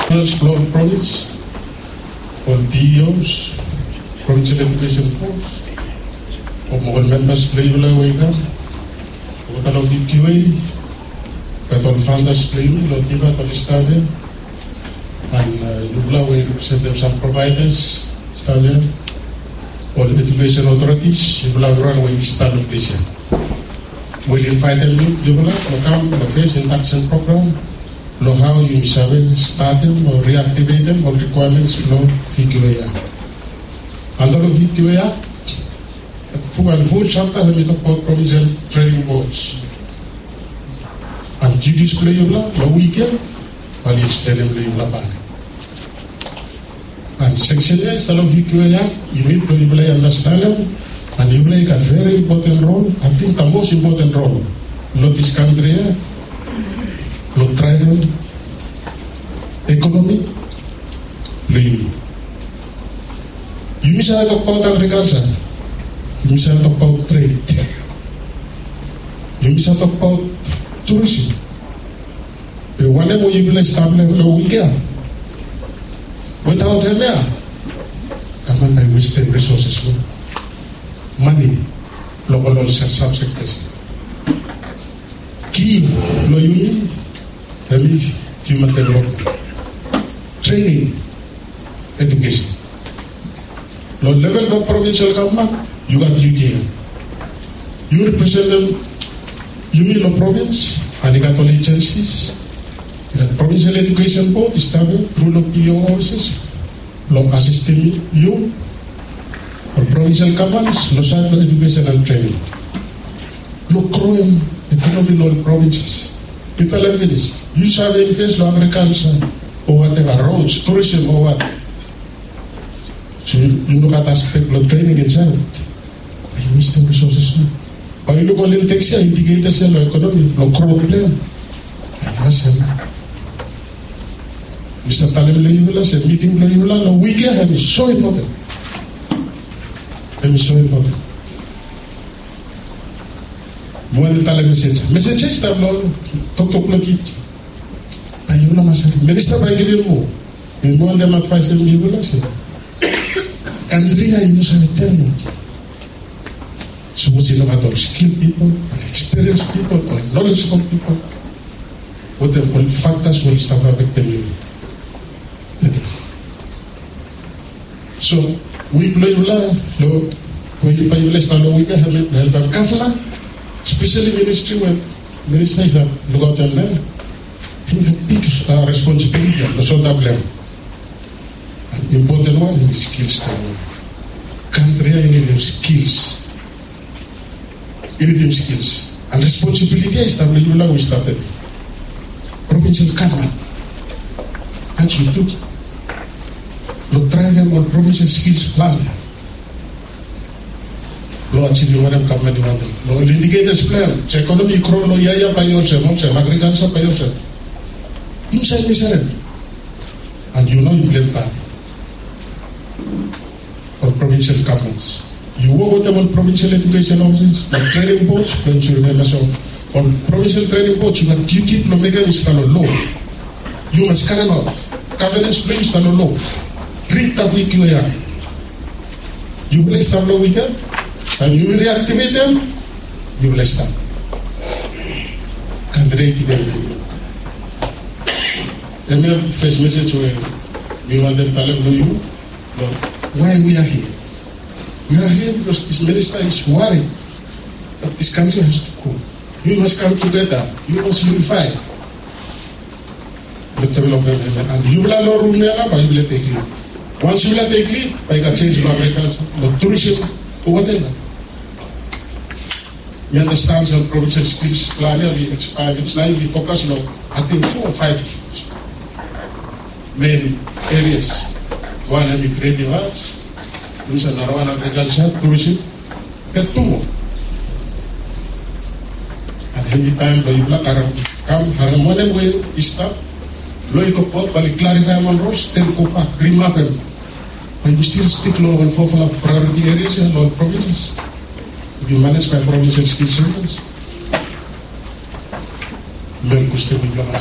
Explore Province, or DEOs, Provincial Education Force, or members play Wega, or the QA, but all founders play Lotiva Tolistave, and Yubla will represent some providers, Stadia, or the education authorities, Yubla runway start of this year. We'll invite them Yubla to come to the face induction program. Lo how you start them or reactivate them or requirements flow VQA. Under the VQA, full chapter we talk about provincial training boards. And Judy's play lo weekend, while you explain them to and section A, instead of VQA, you need to understand them, and you play a very important role. I think the most important role. Not this country, not tribal, economy, living. You miss out about agriculture, you miss out about trade, you miss out about tourism. The one that you will establish a weekend without them there, come on, by wasting resources, money, local subsectors. Key, lo union, human development, training, education. Lo level of provincial government, you got UKM. You represent them, you mean the province, and you got all agencies. The provincial education board is established through the PO offices, lo assisting you, or provincial governments, lo side education and training. Lo growing economy law provinces. People like this. You serve in face law agriculture or whatever, roads, tourism or what. So you look at aspect of training itself. But you miss the resources. But you look at the taxi indicators in the economy, law growth plan. Mr. Talem Leivula said meeting Leivula, the weekend is so important. It is so important. Buat tala message tablo tok lokit ayo la mas minister ba gilin mo ni mo ande mat faisel mi wala se Andrea ino sa eterno so much innovator skilled people, experienced people, or knowledgeable people what the factors will start affecting you. So we play lo when you pay less than we can help kafla. Especially ministry when ministers that look out on them, he has big responsibility and so that blame. An important one is skills. Country you need them skills. You need them skills. And responsibility is that we started. Provincial government. And you took the triangle on provincial skills plan. Lo achieve madam government demand. Lo indicators plan. Economy grow lo yaya payor se agriculture payor se. Inside misery. And you know you blame that. For provincial governments. You work with them on provincial education offices, like training boards, don't you remember so? On provincial training boards, you have duty to make install a law. You must carry out. Governance please install a law. Read the VQA. You will install a weekend. And you will reactivate them, you will stop. Candidate them. And my first message to we want them to tell you why we are here. We are here because this minister is worried that this country has to go. You must come together. You must unify. The development and you will allow room there, but you will take lead. Once you will take lead, I can change the agriculture, the tourism, or whatever. We understand the provincial skills plan, we expand its line, we focus on, I think, 4 or 5 main areas. One is creative arts, another one agriculture, tourism, and 2 more. And any time the black come, harmonium will stop, low pot, but clarify on roads, then go back, remap them. But we still stick low on 4 priority areas and all provinces. You manage by provincial skills centers.